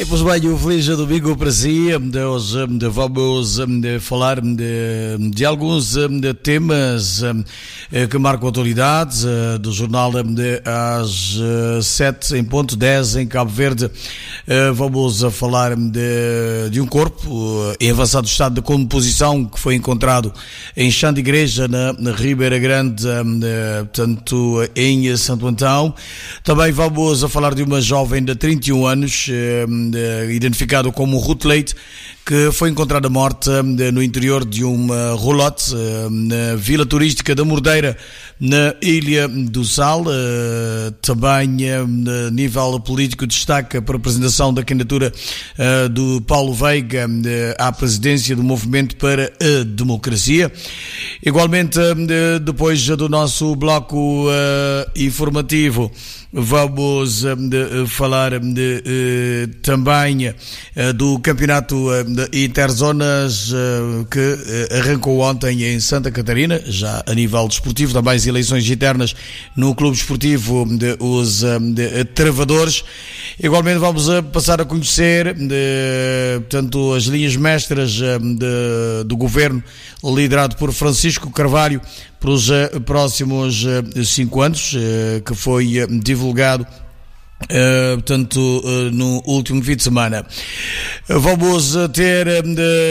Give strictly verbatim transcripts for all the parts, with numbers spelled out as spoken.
E pois bem, um feliz domingo para si. Hoje vamos falar de, de alguns temas que marcam a atualidade do jornal às sete em ponto, dez em Cabo Verde. Vamos falar de, de um corpo em avançado estado de composição que foi encontrado em chão de igreja na, na Ribeira Grande, portanto em Santo Antão. Também vamos a falar de uma jovem de trinta e um anos, identificado como Ruth Leite, que foi encontrada morta no interior de uma roulotte na vila turística da Mordeira, na Ilha do Sal. Também, a nível político, destaca para a apresentação da candidatura do Paulo Veiga à presidência do Movimento para a Democracia. Igualmente, depois do nosso bloco informativo, vamos de, falar de, de, também do campeonato Interzonas que arrancou ontem em Santa Catarina, já a nível desportivo, também as eleições internas no Clube Esportivo de, os de, Travadores. Igualmente vamos a passar a conhecer de, portanto, as linhas mestras de, do governo liderado por Francisco Carvalho para os próximos cinco anos, que foi divulgado Uh, portanto, uh, no último fim de semana. Vamos ter uh,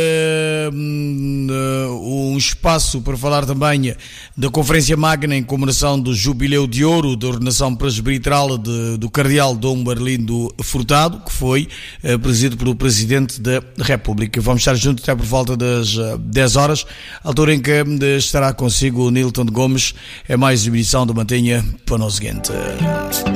uh, um espaço para falar também da Conferência Magna em comemoração do Jubileu de Ouro da Ordenação Presbiteral de, do Cardeal Dom Marlindo Furtado, que foi uh, presidido pelo Presidente da República. Vamos estar juntos até por volta das uh, dez horas, altura em que uh, estará consigo o Nilton Gomes. É mais uma edição do Mantenha para o seguinte.